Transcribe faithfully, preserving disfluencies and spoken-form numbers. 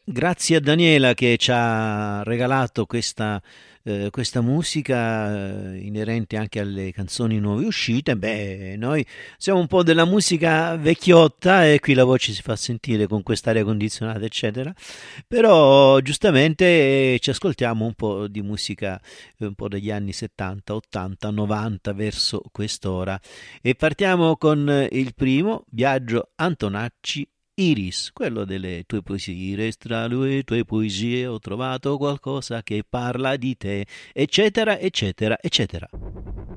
Grazie a Daniela che ci ha regalato questa, eh, questa musica eh, inerente anche alle canzoni nuove uscite. Beh, noi siamo un po' della musica vecchiotta e qui la voce si fa sentire con quest'aria condizionata, eccetera. Però giustamente eh, ci ascoltiamo un po' di musica eh, un po' degli anni settanta, ottanta, novanta verso quest'ora. E partiamo con eh, il primo, Biagio Antonacci, Iris, quello delle tue poesie. Iris, tra le tue poesie ho trovato qualcosa che parla di te, eccetera, eccetera, eccetera.